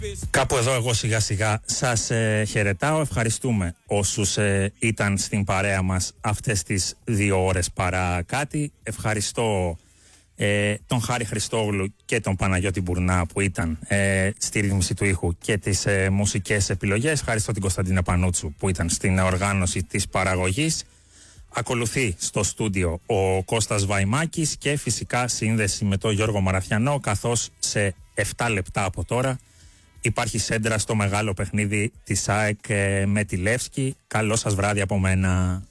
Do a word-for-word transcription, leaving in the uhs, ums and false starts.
Κάπου εδώ εγώ σιγά σιγά σας ε, χαιρετάω. Ευχαριστούμε όσους ε, ήταν στην παρέα μας αυτές τις δύο ώρες παρά κάτι. Ευχαριστώ ε, τον Χάρη Χριστόγλου και τον Παναγιώτη Μπουρνά που ήταν ε, στη ρύθμιση του ήχου και τις ε, μουσικές επιλογές. Ευχαριστώ την Κωνσταντίνα Πανούτσου που ήταν στην οργάνωση της παραγωγής. Ακολουθεί στο στούντιο ο Κώστας Βαϊμάκης και φυσικά σύνδεση με τον Γιώργο Μαραθιανό, καθώς σε επτά λεπτά από τώρα υπάρχει σέντρα στο μεγάλο παιχνίδι της ΑΕΚ με τη Λεύσκη. Καλό σας βράδυ από μένα.